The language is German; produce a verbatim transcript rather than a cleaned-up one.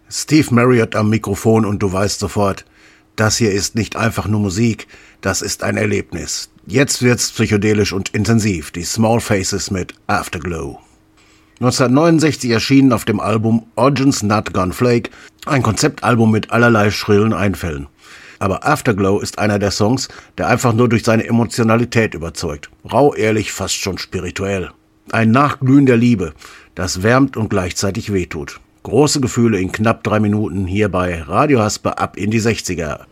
Steve Marriott am Mikrofon und du weißt sofort, das hier ist nicht einfach nur Musik, das ist ein Erlebnis. Jetzt wird's psychedelisch und intensiv, die Small Faces mit Afterglow. neunzehnhundertneunundsechzig erschienen auf dem Album Origins Nut Gun Flake, ein Konzeptalbum mit allerlei schrillen Einfällen. Aber Afterglow ist einer der Songs, der einfach nur durch seine Emotionalität überzeugt. Rau, ehrlich, fast schon spirituell. Ein Nachglühen der Liebe, das wärmt und gleichzeitig wehtut. Große Gefühle in knapp drei Minuten hier bei Radio Hasper ab in die sechziger.